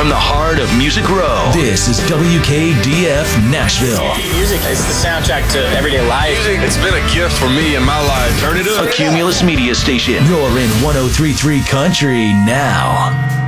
from the heart of Music Row. This is WKDF Nashville. Music is the soundtrack to everyday life. Music, it's been a gift for me in my life. Turn it up. A Cumulus media station. You're in 103.3 Country now.